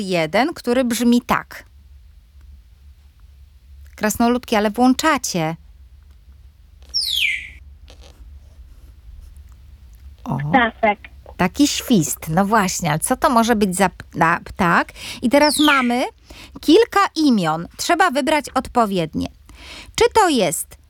jeden, który brzmi tak. Krasnoludki, ale włączacie. O, Ptaszek. taki świst. No właśnie, ale co to może być za ptak? I teraz mamy kilka imion. Trzeba wybrać odpowiednie. Czy to jest